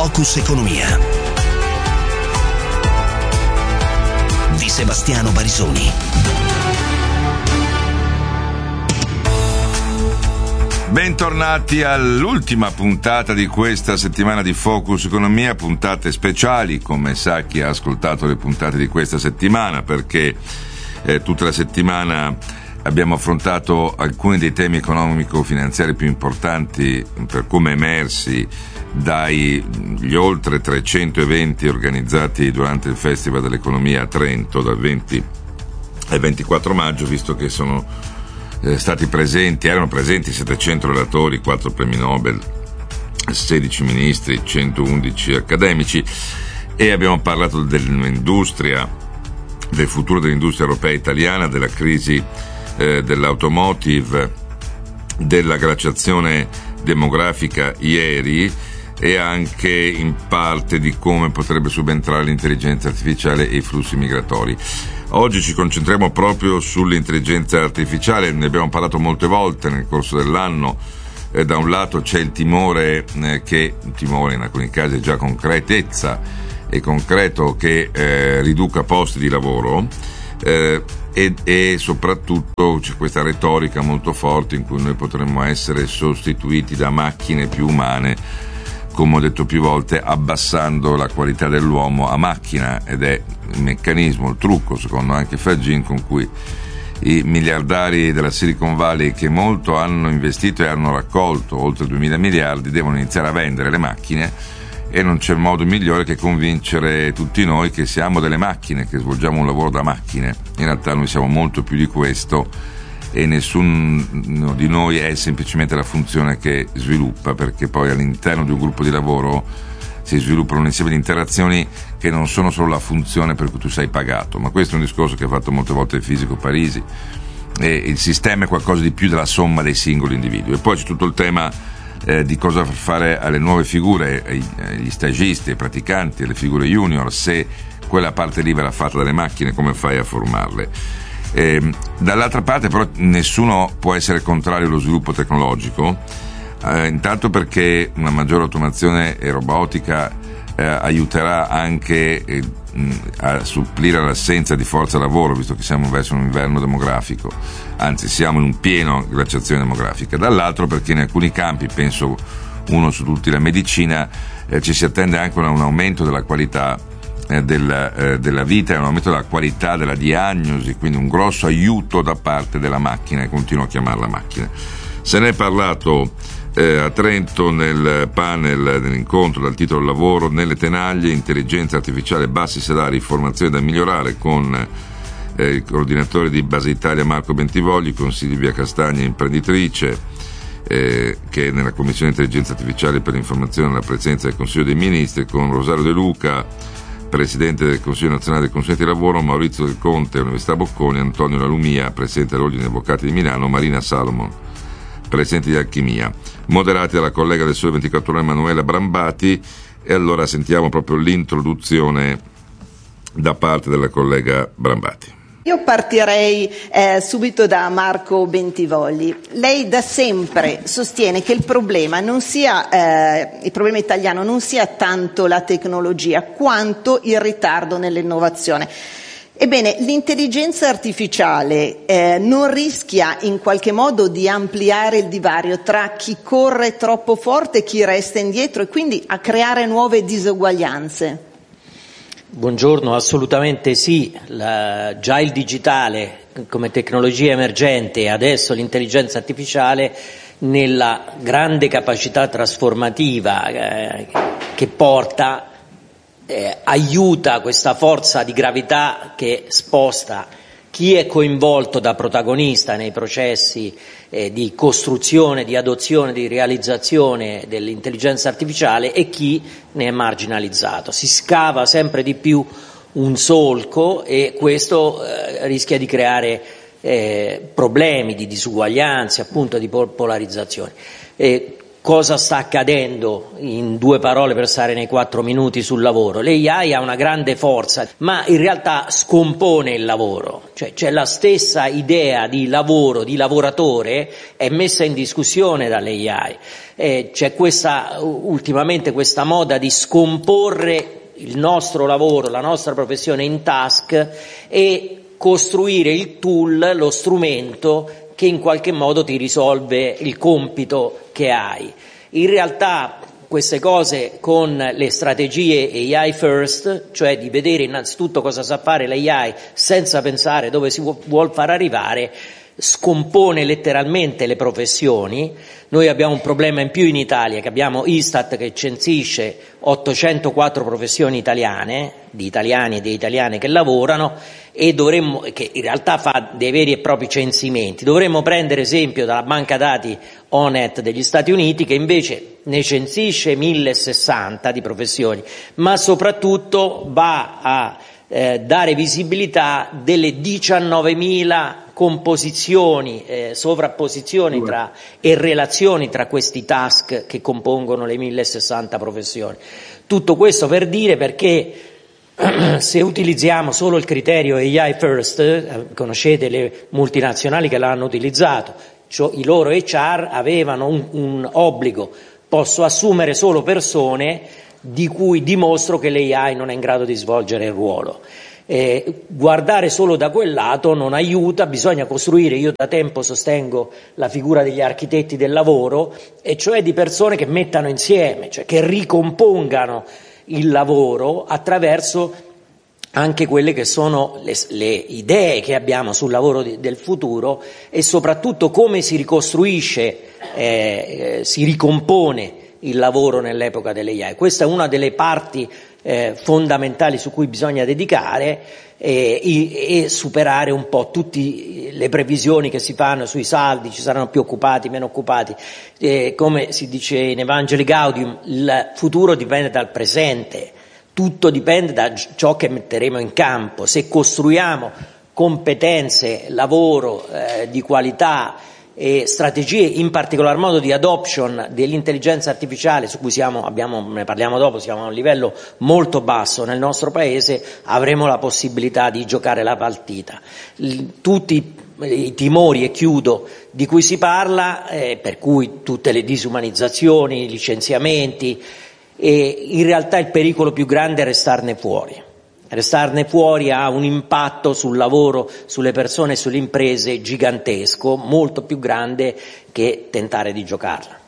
Focus Economia di Sebastiano Barisoni. Bentornati all'ultima puntata di questa settimana di Focus Economia, puntate speciali, come sa chi ha ascoltato le puntate di questa settimana, perché tutta la settimana abbiamo affrontato alcuni dei temi economico-finanziari più importanti per come emersi dagli oltre 300 eventi organizzati durante il Festival dell'Economia a Trento dal 20 al 24 maggio, visto che erano presenti 700 relatori, 4 premi Nobel, 16 ministri, 111 accademici, e abbiamo parlato dell'industria, del futuro dell'industria europea e italiana, della crisi dell'automotive, della glaciazione demografica ieri, e anche in parte di come potrebbe subentrare l'intelligenza artificiale e i flussi migratori. Oggi ci concentriamo proprio sull'intelligenza artificiale, ne abbiamo parlato molte volte nel corso dell'anno. Da un lato c'è il timore in alcuni casi è già concretezza e concreto, che riduca posti di lavoro, e soprattutto c'è questa retorica molto forte in cui noi potremmo essere sostituiti da macchine più umane, come ho detto più volte, abbassando la qualità dell'uomo a macchina, ed è il meccanismo, il trucco, secondo anche Fagin, con cui i miliardari della Silicon Valley, che molto hanno investito e hanno raccolto oltre 2000 miliardi, devono iniziare a vendere le macchine, e non c'è modo migliore che convincere tutti noi che siamo delle macchine, che svolgiamo un lavoro da macchine. In realtà noi siamo molto più di questo, e nessuno di noi è semplicemente la funzione che sviluppa, perché poi all'interno di un gruppo di lavoro si sviluppano un insieme di interazioni che non sono solo la funzione per cui tu sei pagato, ma questo è un discorso che ha fatto molte volte il fisico Parisi, e il sistema è qualcosa di più della somma dei singoli individui. E poi c'è tutto il tema di cosa fare alle nuove figure, agli stagisti, ai praticanti, alle figure junior. Se quella parte lì verrà fatta dalle macchine, come fai a formarle? Dall'altra parte però nessuno può essere contrario allo sviluppo tecnologico, intanto perché una maggiore automazione e robotica aiuterà anche a supplire all'assenza di forza lavoro, visto che siamo verso un inverno demografico, anzi siamo in un pieno glaciazione demografica. Dall'altro perché in alcuni campi, penso uno su tutti, la medicina, ci si attende anche un aumento della qualità della vita, e un aumento della qualità della diagnosi, quindi un grosso aiuto da parte della macchina, e continuo a chiamarla macchina. Se ne è parlato a Trento nel panel dell'incontro dal titolo "Lavoro nelle tenaglie, intelligenza artificiale, bassi salari, formazione da migliorare", con il coordinatore di Base Italia Marco Bentivogli, con Silvia Castagna, imprenditrice, che è nella Commissione Intelligenza Artificiale per l'Informazione alla Presidenza del Consiglio dei Ministri, con Rosario De Luca, Presidente del Consiglio Nazionale dei Consulenti di Lavoro, Maurizio Del Conte, Università Bocconi, Antonio Lalumia, Presidente dell'Ordine degli Avvocati di Milano, Marina Salomon, Presidente di Alchimia, moderati dalla collega del Sole 24 Ore Emanuela Brambati. E allora sentiamo proprio l'introduzione da parte della collega Brambati. Io partirei subito da Marco Bentivogli. Lei da sempre sostiene che il problema italiano non sia tanto la tecnologia quanto il ritardo nell'innovazione. Ebbene, l'intelligenza artificiale non rischia in qualche modo di ampliare il divario tra chi corre troppo forte e chi resta indietro, e quindi a creare nuove diseguaglianze? Buongiorno, assolutamente sì. Già il digitale come tecnologia emergente, e adesso l'intelligenza artificiale, nella grande capacità trasformativa che porta, aiuta questa forza di gravità che sposta chi è coinvolto da protagonista nei processi di costruzione, di adozione, di realizzazione dell'intelligenza artificiale, e chi ne è marginalizzato. Si scava sempre di più un solco, e questo rischia di creare problemi di disuguaglianze, appunto di polarizzazione. Cosa sta accadendo, in 2 parole per stare nei 4 minuti, sul lavoro? L'AI ha una grande forza, ma in realtà scompone il lavoro, cioè la stessa idea di lavoro, di lavoratore, è messa in discussione dall'AI. C'è ultimamente questa moda di scomporre il nostro lavoro, la nostra professione in task e costruire il tool, lo strumento che in qualche modo ti risolve il compito che hai. In realtà queste cose, con le strategie AI first, cioè di vedere innanzitutto cosa sa fare l'AI senza pensare dove si vuol far arrivare, scompone letteralmente le professioni. Noi abbiamo un problema in più in Italia, che abbiamo Istat che censisce 804 professioni italiane, di italiani e di italiane che lavorano, e che in realtà fa dei veri e propri censimenti. Dovremmo prendere esempio dalla banca dati ONET degli Stati Uniti, che invece ne censisce 1060 di professioni, ma soprattutto va a dare visibilità delle 19.000 composizioni, sovrapposizioni e relazioni tra questi task che compongono le 1060 professioni. Tutto questo per dire, perché se utilizziamo solo il criterio AI first, conoscete le multinazionali che l'hanno utilizzato, cioè i loro HR avevano un obbligo: posso assumere solo persone di cui dimostro che l'AI non è in grado di svolgere il ruolo. Guardare solo da quel lato non aiuta, bisogna costruire, io da tempo sostengo la figura degli architetti del lavoro, e cioè di persone che mettano insieme, cioè che ricompongano il lavoro attraverso anche quelle che sono le idee che abbiamo sul lavoro del futuro, e soprattutto come si ricostruisce, si ricompone il lavoro nell'epoca dell'AI. Questa è una delle parti fondamentali su cui bisogna dedicare e superare un po' tutte le previsioni che si fanno sui saldi, ci saranno più occupati, meno occupati. Come si dice in Evangelii Gaudium, il futuro dipende dal presente, tutto dipende da ciò che metteremo in campo. Se costruiamo competenze, lavoro di qualità e strategie, in particolar modo di adoption dell'intelligenza artificiale, su cui ne parliamo dopo, siamo a un livello molto basso nel nostro paese, avremo la possibilità di giocare la partita. Tutti i timori, e chiudo, di cui si parla, per cui tutte le disumanizzazioni, i licenziamenti, in realtà il pericolo più grande è restarne fuori. Restarne fuori ha un impatto sul lavoro, sulle persone e sulle imprese gigantesco, molto più grande che tentare di giocarla.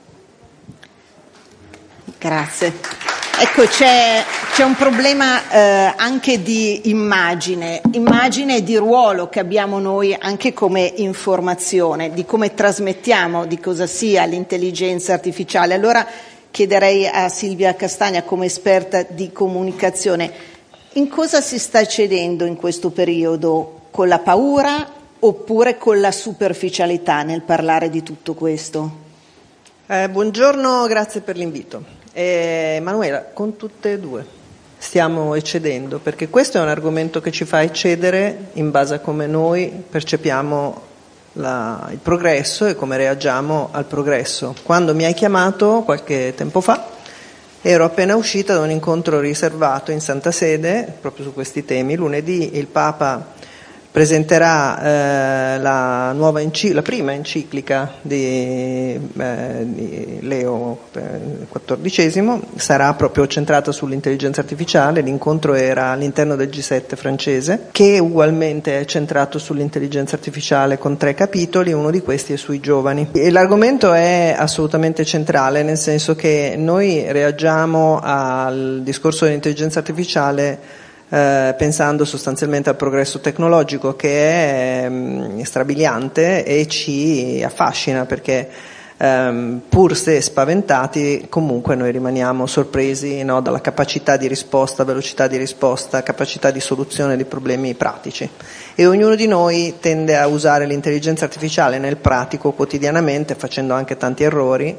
Grazie. Ecco, c'è un problema anche di immagine e di ruolo che abbiamo noi anche come informazione, di come trasmettiamo, di cosa sia l'intelligenza artificiale. Allora chiederei a Silvia Castagna, come esperta di comunicazione, in cosa si sta cedendo in questo periodo? Con la paura oppure con la superficialità nel parlare di tutto questo? Buongiorno, grazie per l'invito. Manuela, con tutte e due stiamo eccedendo, perché questo è un argomento che ci fa eccedere in base a come noi percepiamo il progresso e come reagiamo al progresso. Quando mi hai chiamato qualche tempo fa, ero appena uscita da un incontro riservato in Santa Sede proprio su questi temi. Lunedì il Papa presenterà la prima enciclica di Leo XIV, sarà proprio centrata sull'intelligenza artificiale. L'incontro era all'interno del G7 francese, che ugualmente è centrato sull'intelligenza artificiale con 3 capitoli, uno di questi è sui giovani. E l'argomento è assolutamente centrale, nel senso che noi reagiamo al discorso dell'intelligenza artificiale pensando sostanzialmente al progresso tecnologico, che è strabiliante e ci affascina, perché pur se spaventati comunque noi rimaniamo sorpresi, no, dalla capacità di risposta, velocità di risposta, capacità di soluzione di problemi pratici, e ognuno di noi tende a usare l'intelligenza artificiale nel pratico quotidianamente, facendo anche tanti errori.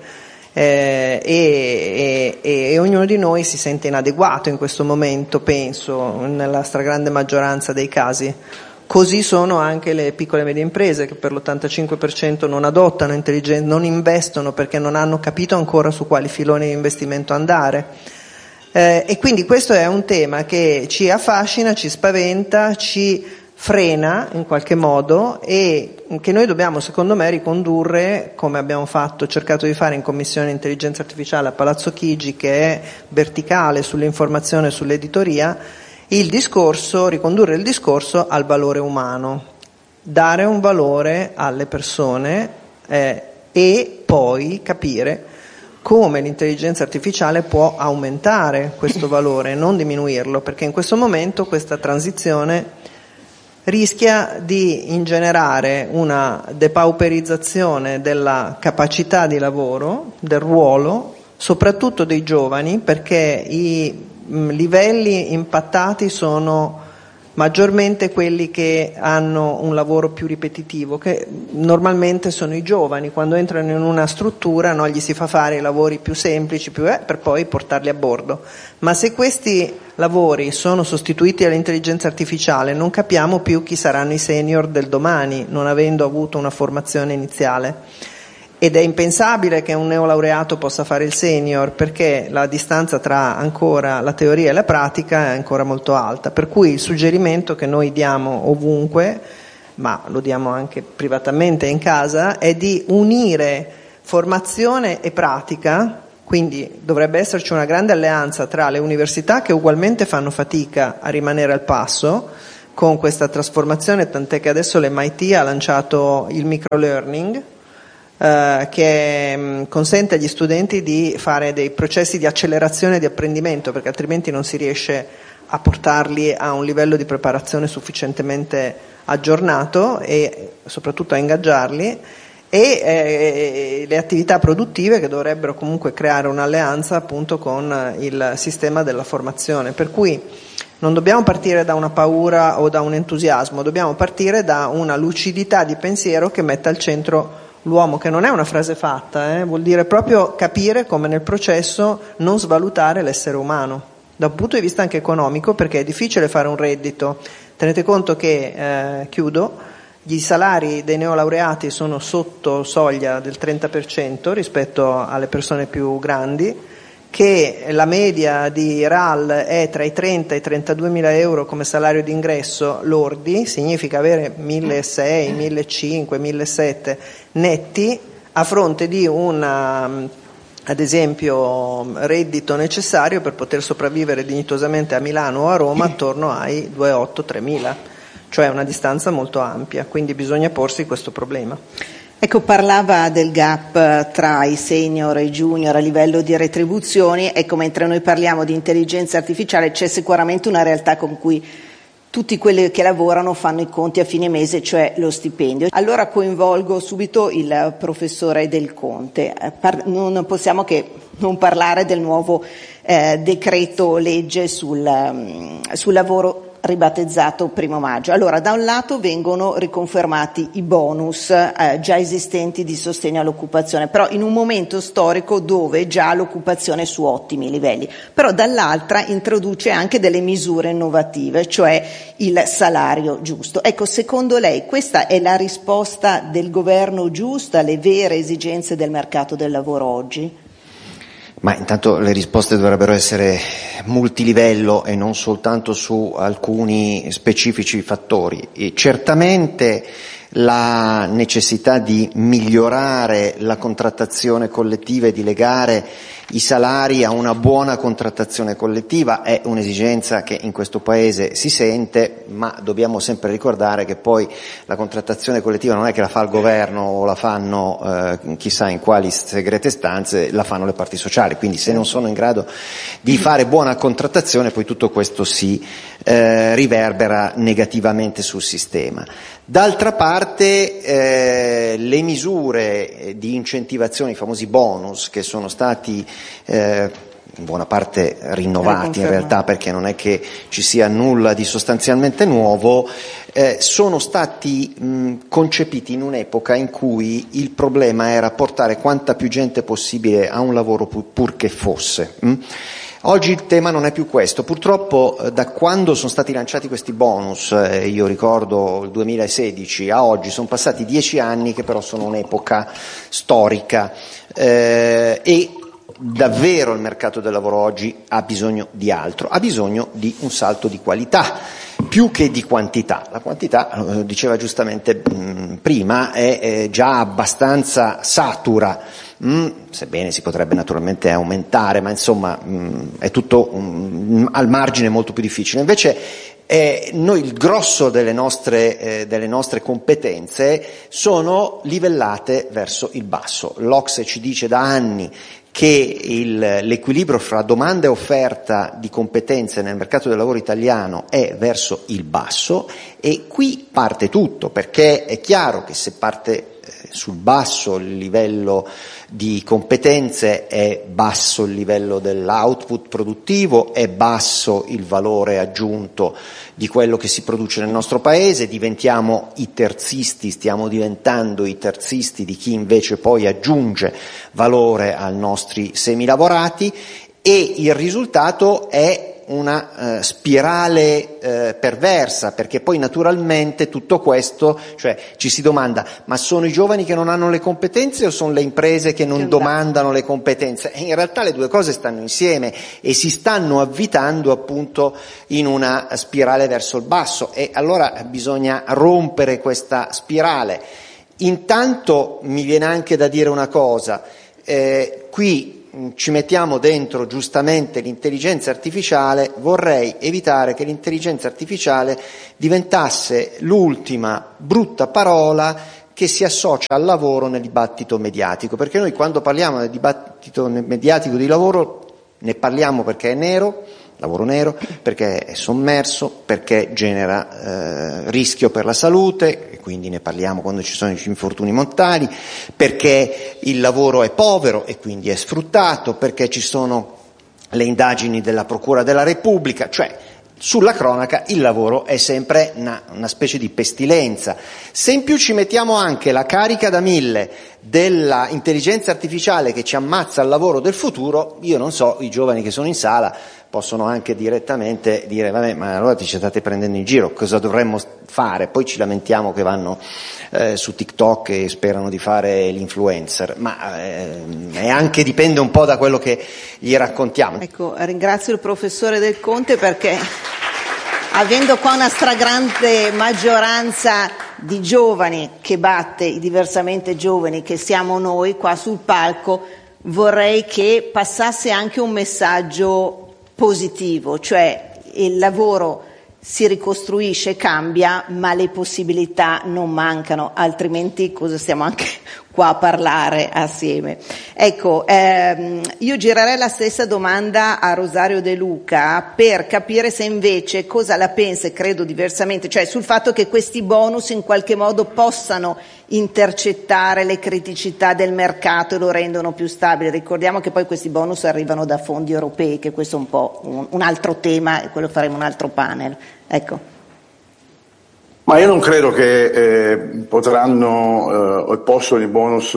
E ognuno di noi si sente inadeguato in questo momento, penso, nella stragrande maggioranza dei casi, Così sono anche le piccole e medie imprese, che per l'85% non adottano intelligenza, non investono perché non hanno capito ancora su quali filoni di investimento andare. E quindi questo è un tema che ci affascina, ci spaventa, ci frena in qualche modo, e che noi dobbiamo, secondo me, ricondurre, come abbiamo cercato di fare in Commissione Intelligenza Artificiale a Palazzo Chigi, che è verticale sull'informazione e sull'editoria, ricondurre il discorso al valore umano, dare un valore alle persone e poi capire come l'intelligenza artificiale può aumentare questo valore, non diminuirlo, perché in questo momento questa transizione rischia di ingenerare una depauperizzazione della capacità di lavoro, del ruolo, soprattutto dei giovani, perché i livelli impattati sono maggiormente quelli che hanno un lavoro più ripetitivo, che normalmente sono i giovani. Quando entrano in una struttura, no, gli si fa fare i lavori più semplici, per poi portarli a bordo. Ma se questi lavori sono sostituiti dall'intelligenza artificiale, non capiamo più chi saranno i senior del domani, non avendo avuto una formazione iniziale. Ed è impensabile che un neolaureato possa fare il senior, perché la distanza tra ancora la teoria e la pratica è ancora molto alta. Per cui il suggerimento che noi diamo ovunque, ma lo diamo anche privatamente in casa, è di unire formazione e pratica. Quindi dovrebbe esserci una grande alleanza tra le università, che ugualmente fanno fatica a rimanere al passo con questa trasformazione, tant'è che adesso l'MIT ha lanciato il microlearning, che consente agli studenti di fare dei processi di accelerazione di apprendimento, perché altrimenti non si riesce a portarli a un livello di preparazione sufficientemente aggiornato e soprattutto a ingaggiarli, e le attività produttive, che dovrebbero comunque creare un'alleanza appunto con il sistema della formazione. Per cui non dobbiamo partire da una paura o da un entusiasmo, dobbiamo partire da una lucidità di pensiero che metta al centro l'uomo, che non è una frase fatta, vuol dire proprio capire come nel processo non svalutare l'essere umano, da un punto di vista anche economico, perché è difficile fare un reddito. Tenete conto che, gli salari dei neolaureati sono sotto soglia del 30% rispetto alle persone più grandi, che la media di RAL è tra i 30 e i 32 mila euro come salario d'ingresso lordi, significa avere 1.600, 1.500, 1.700 netti, a fronte di ad esempio, reddito necessario per poter sopravvivere dignitosamente a Milano o a Roma attorno ai 2.800-3.000, cioè una distanza molto ampia, quindi bisogna porsi questo problema. Ecco, parlava del gap tra i senior e i junior a livello di retribuzioni. Ecco, mentre noi parliamo di intelligenza artificiale, c'è sicuramente una realtà con cui tutti quelli che lavorano fanno i conti a fine mese, cioè lo stipendio. Allora coinvolgo subito il professore Del Conte. Non possiamo che non parlare del nuovo decreto legge sul lavoro, ribattezzato 1° maggio. Allora, da un lato vengono riconfermati i bonus già esistenti di sostegno all'occupazione, però in un momento storico dove già l'occupazione è su ottimi livelli, però dall'altra introduce anche delle misure innovative, cioè il salario giusto. Ecco, secondo lei questa è la risposta del governo giusta alle vere esigenze del mercato del lavoro oggi? Ma intanto le risposte dovrebbero essere multilivello e non soltanto su alcuni specifici fattori. E certamente la necessità di migliorare la contrattazione collettiva e di legare i salari a una buona contrattazione collettiva è un'esigenza che in questo Paese si sente, ma dobbiamo sempre ricordare che poi la contrattazione collettiva non è che la fa il governo o la fanno chissà in quali segrete stanze, la fanno le parti sociali, quindi se non sono in grado di fare buona contrattazione poi tutto questo si riverbera negativamente sul sistema. D'altra parte le misure di incentivazione, i famosi bonus che sono stati in buona parte rinnovati in realtà, perché non è che ci sia nulla di sostanzialmente nuovo, sono stati concepiti in un'epoca in cui il problema era portare quanta più gente possibile a un lavoro pur che fosse. Oggi il tema non è più questo. Purtroppo da quando sono stati lanciati questi bonus, io ricordo il 2016, a oggi sono passati 10 anni, che però sono un'epoca storica, e davvero il mercato del lavoro oggi ha bisogno di altro, ha bisogno di un salto di qualità più che di quantità. La quantità, lo diceva giustamente prima, è già abbastanza satura, sebbene si potrebbe naturalmente aumentare, ma insomma è tutto al margine molto più difficile. Invece noi il grosso delle nostre competenze sono livellate verso il basso. L'Ocse ci dice da anni che l'equilibrio fra domanda e offerta di competenze nel mercato del lavoro italiano è verso il basso, e qui parte tutto, perché è chiaro che se parte sul basso il livello di competenze, è basso il livello dell'output produttivo, è basso il valore aggiunto di quello che si produce nel nostro paese, diventiamo i terzisti, stiamo diventando i terzisti di chi invece poi aggiunge valore ai nostri semilavorati, e il risultato è una spirale perversa, perché poi naturalmente tutto questo, cioè ci si domanda: ma sono i giovani che non hanno le competenze o sono le imprese che non domandano le competenze? E in realtà le due cose stanno insieme e si stanno avvitando appunto in una spirale verso il basso, e allora bisogna rompere questa spirale. Intanto mi viene anche da dire una cosa, qui ci mettiamo dentro giustamente l'intelligenza artificiale, vorrei evitare che l'intelligenza artificiale diventasse l'ultima brutta parola che si associa al lavoro nel dibattito mediatico, perché noi quando parliamo del dibattito mediatico di lavoro ne parliamo perché è nero, lavoro nero, perché è sommerso, perché genera rischio per la salute, e quindi ne parliamo quando ci sono gli infortuni mortali, perché il lavoro è povero e quindi è sfruttato, perché ci sono le indagini della Procura della Repubblica, cioè sulla cronaca il lavoro è sempre una specie di pestilenza. Se in più ci mettiamo anche la carica da 1000 della intelligenza artificiale che ci ammazza il lavoro del futuro, io non so, i giovani che sono in sala possono anche direttamente dire: vabbè, ma allora ti state prendendo in giro, cosa dovremmo fare? Poi ci lamentiamo che vanno su TikTok e sperano di fare l'influencer, ma è anche, dipende un po' da quello che gli raccontiamo. Ecco, ringrazio il professore Del Conte, perché avendo qua una stragrande maggioranza di giovani che batte i diversamente giovani che siamo noi qua sul palco, vorrei che passasse anche un messaggio positivo, cioè il lavoro si ricostruisce, cambia, ma le possibilità non mancano, altrimenti cosa stiamo anche qua a parlare assieme? Ecco, io girerei la stessa domanda a Rosario De Luca per capire se invece cosa la pensa, e credo diversamente, cioè sul fatto che questi bonus in qualche modo possano intercettare le criticità del mercato e lo rendono più stabile. Ricordiamo che poi questi bonus arrivano da fondi europei, che questo è un po' un altro tema, e quello faremo un altro panel. Ecco. Ma io non credo che potranno o possono i bonus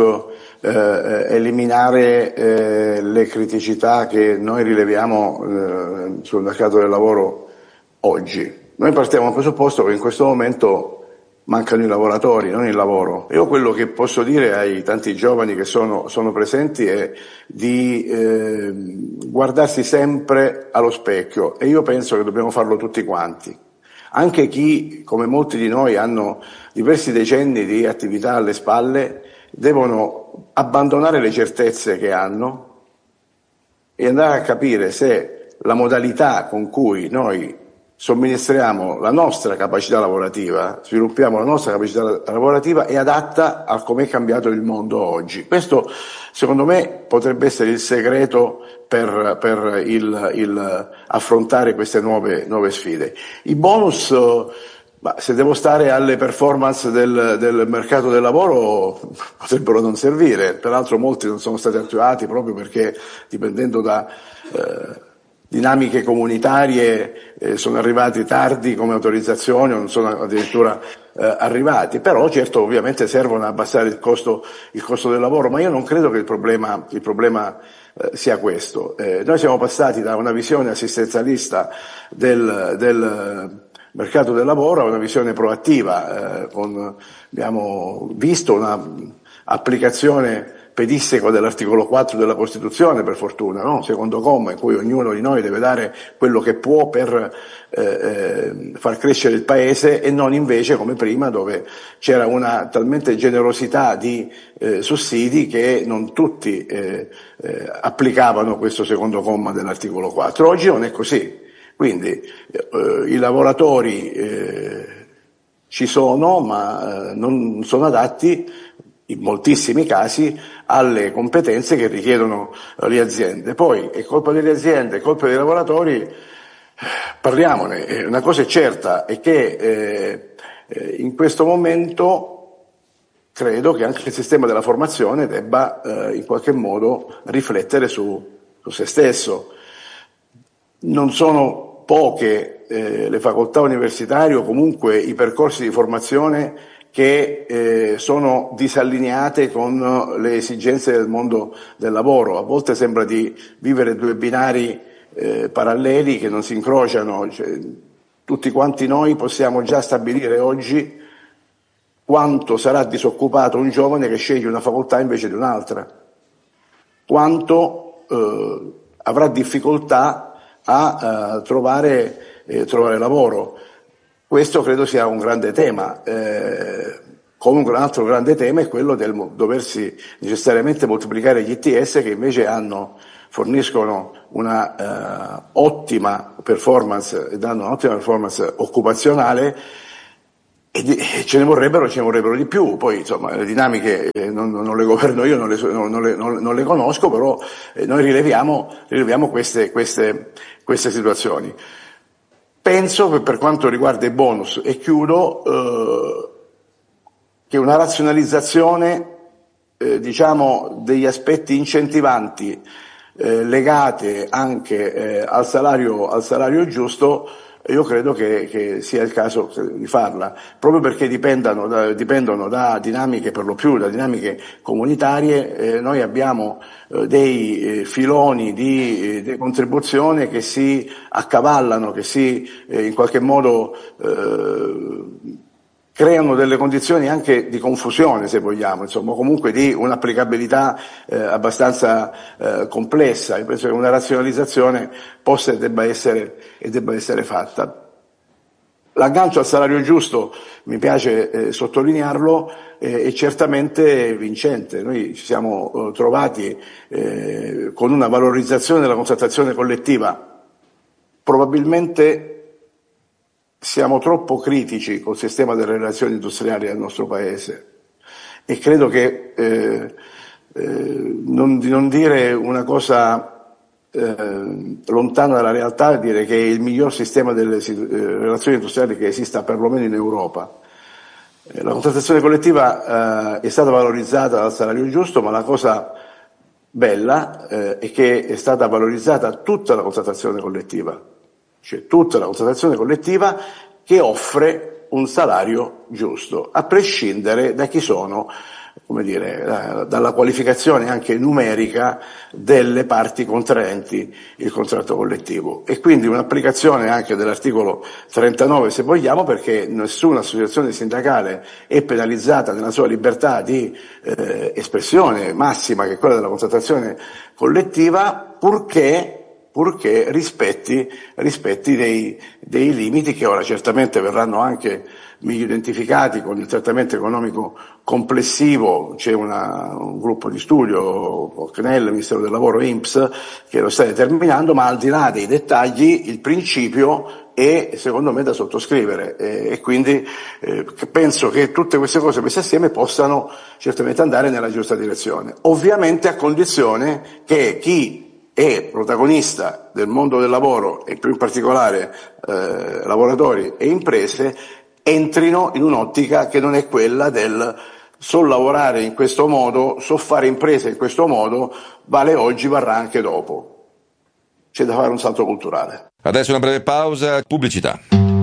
eliminare le criticità che noi rileviamo sul mercato del lavoro oggi. Noi partiamo dal presupposto che in questo momento mancano i lavoratori, non il lavoro. Io quello che posso dire ai tanti giovani che sono presenti è di guardarsi sempre allo specchio, e io penso che dobbiamo farlo tutti quanti. Anche chi, come molti di noi, hanno diversi decenni di attività alle spalle, devono abbandonare le certezze che hanno e andare a capire se la modalità con cui noi somministriamo la nostra capacità lavorativa, sviluppiamo la nostra capacità lavorativa, è adatta a come è cambiato il mondo oggi. Questo, secondo me, potrebbe essere il segreto per affrontare queste nuove sfide. I bonus Ma se devo stare alle performance del mercato del lavoro potrebbero non servire, peraltro molti non sono stati attuati proprio perché dipendendo da dinamiche comunitarie sono arrivati tardi come autorizzazioni o non sono addirittura arrivati, però certo ovviamente servono a abbassare il costo del lavoro, ma io non credo che il problema sia questo. Noi siamo passati da una visione assistenzialista del mercato del lavoro a una visione proattiva, abbiamo visto una applicazione pedissequa dell'articolo 4 della Costituzione, per fortuna, no? Secondo comma, in cui ognuno di noi deve dare quello che può per far crescere il paese e non invece come prima dove c'era una talmente generosità di sussidi che non tutti applicavano questo secondo comma dell'articolo 4. Oggi non è così. Quindi i lavoratori ci sono, ma non sono adatti in moltissimi casi alle competenze che richiedono le aziende. Poi è colpa delle aziende, è colpa dei lavoratori, parliamone. Una cosa è certa, è che in questo momento credo che anche il sistema della formazione debba in qualche modo riflettere su se stesso. Non sono poche le facoltà universitarie o comunque i percorsi di formazione che sono disallineate con le esigenze del mondo del lavoro. A volte sembra di vivere due binari paralleli che non si incrociano. Cioè, tutti quanti noi possiamo già stabilire oggi quanto sarà disoccupato un giovane che sceglie una facoltà invece di un'altra, quanto avrà difficoltà a trovare lavoro. Questo credo sia un grande tema. Comunque un altro grande tema è quello del doversi necessariamente moltiplicare gli ITS che invece forniscono una ottima performance e danno un'ottima performance occupazionale e ce ne vorrebbero di più. Poi insomma le dinamiche non le governo io, non le conosco, però noi rileviamo queste situazioni. Penso che per quanto riguarda i bonus, e chiudo, che una razionalizzazione degli aspetti incentivanti legate anche al salario giusto, io credo che sia il caso di farla, proprio perché dipendono da dinamiche, per lo più da dinamiche comunitarie. Noi abbiamo dei filoni di contribuzione che si accavallano, che si in qualche modo creano delle condizioni anche di confusione, se vogliamo, insomma, comunque di un'applicabilità abbastanza complessa. Io penso che una razionalizzazione possa e debba essere fatta. L'aggancio al salario giusto, mi piace sottolinearlo, è certamente vincente. Noi ci siamo trovati con una valorizzazione della contrattazione collettiva. Probabilmente siamo troppo critici col sistema delle relazioni industriali del nostro Paese e credo che non dire una cosa lontana dalla realtà, dire che è il miglior sistema delle relazioni industriali che esista perlomeno in Europa. La contrattazione collettiva è stata valorizzata dal salario giusto, ma la cosa bella è che è stata valorizzata tutta la contrattazione collettiva. Cioè tutta la contrattazione collettiva che offre un salario giusto, a prescindere da chi sono, come dire, dalla qualificazione anche numerica delle parti contraenti il contratto collettivo. E quindi un'applicazione anche dell'articolo 39, se vogliamo, perché nessuna associazione sindacale è penalizzata nella sua libertà di espressione massima, che è quella della contrattazione collettiva, purché rispetti dei limiti che ora certamente verranno anche meglio identificati con il trattamento economico complessivo. C'è un gruppo di studio, CNEL, Ministero del Lavoro, INPS, che lo sta determinando, ma al di là dei dettagli il principio è secondo me da sottoscrivere e quindi penso che tutte queste cose messe assieme possano certamente andare nella giusta direzione, ovviamente a condizione che chi è protagonista del mondo del lavoro e più in particolare lavoratori e imprese entrino in un'ottica che non è quella del so lavorare in questo modo, so fare imprese in questo modo, vale oggi, varrà anche dopo. C'è da fare un salto culturale. Adesso una breve pausa, pubblicità.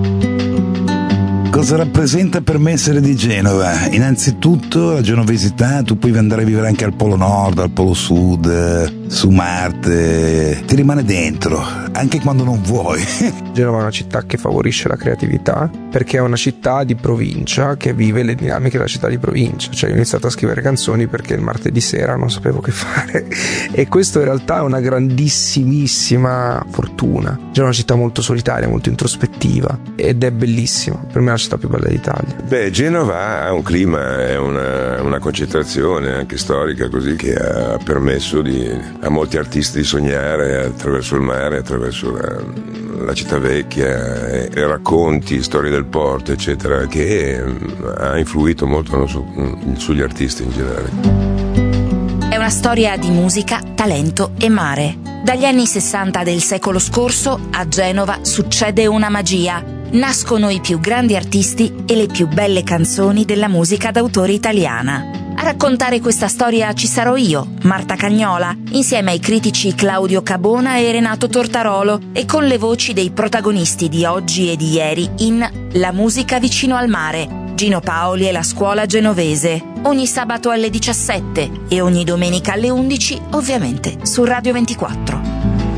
Cosa rappresenta per me essere di Genova? Innanzitutto la genovesità, tu puoi andare a vivere anche al Polo Nord, al Polo Sud, su Marte, ti rimane dentro, anche quando non vuoi. Genova è una città che favorisce la creatività, perché è una città di provincia che vive le dinamiche della città di provincia. Cioè, ho iniziato a scrivere canzoni perché il martedì sera non sapevo che fare, e questo in realtà è una grandissimissima fortuna. Genova è una città molto solitaria, molto introspettiva, ed è bellissima. Per me è la città più bella d'Italia. Genova ha un clima, è una concentrazione anche storica, così, che ha permesso a molti artisti di sognare attraverso il mare, attraverso la città vecchia, e racconti, storie del porto, eccetera, che ha influito molto sugli artisti in generale. È una storia di musica, talento e mare. Dagli anni 60 del secolo scorso a Genova succede una magia. Nascono i più grandi artisti e le più belle canzoni della musica d'autore italiana. A raccontare questa storia ci sarò io, Marta Cagnola, insieme ai critici Claudio Cabona e Renato Tortarolo, e con le voci dei protagonisti di oggi e di ieri in La musica vicino al mare, Gino Paoli e la scuola genovese, ogni sabato alle 17 e ogni domenica alle 11, ovviamente su Radio 24.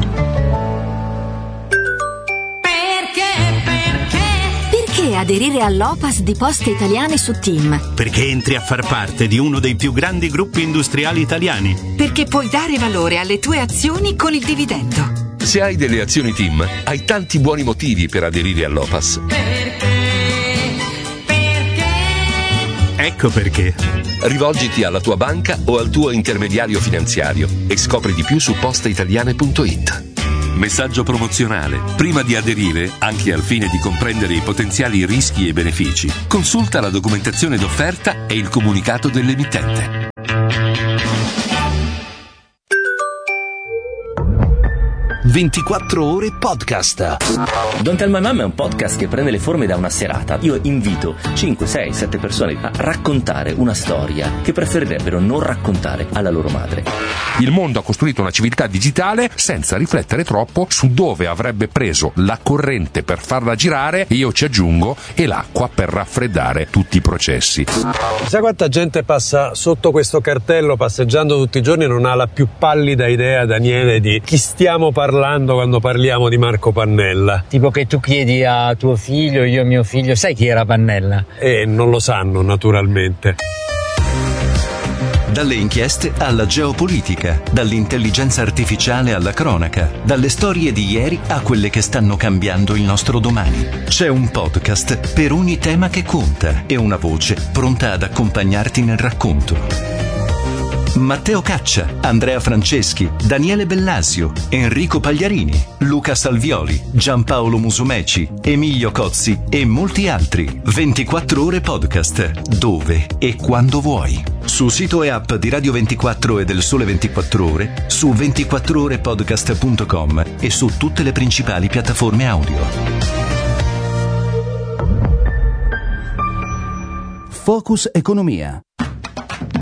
Perché aderire all'OPAS di Poste Italiane su TIM? Perché entri a far parte di uno dei più grandi gruppi industriali italiani. Perché puoi dare valore alle tue azioni con il dividendo. Se hai delle azioni TIM, hai tanti buoni motivi per aderire all'OPAS. Ecco perché. Rivolgiti alla tua banca o al tuo intermediario finanziario e scopri di più su posteitaliane.it. Messaggio promozionale. Prima di aderire, anche al fine di comprendere i potenziali rischi e benefici, consulta la documentazione d'offerta e il comunicato dell'emittente. ...24 ore podcast. Don't Tell My Mom è un podcast che prende le forme da una serata. Io invito 5, 6, 7 persone a raccontare una storia che preferirebbero non raccontare alla loro madre. Il mondo ha costruito una civiltà digitale senza riflettere troppo su dove avrebbe preso la corrente per farla girare, e io ci aggiungo, e l'acqua per raffreddare tutti i processi. Sai quanta gente passa sotto questo cartello passeggiando tutti i giorni e non ha la più pallida idea, Daniele, di chi stiamo parlando quando parliamo di Marco Pannella? Tipo che tu chiedi a tuo figlio, io a mio figlio, sai chi era Pannella? Non lo sanno, naturalmente. Dalle inchieste alla geopolitica, dall'intelligenza artificiale alla cronaca, dalle storie di ieri a quelle che stanno cambiando il nostro domani. C'è un podcast per ogni tema che conta e una voce pronta ad accompagnarti nel racconto. Matteo Caccia, Andrea Franceschi, Daniele Bellasio, Enrico Pagliarini, Luca Salvioli, Giampaolo Musumeci, Emilio Cozzi e molti altri. 24 ore podcast, dove e quando vuoi. Su sito e app di Radio 24 e del Sole 24 Ore, su 24orepodcast.com e su tutte le principali piattaforme audio. Focus Economia.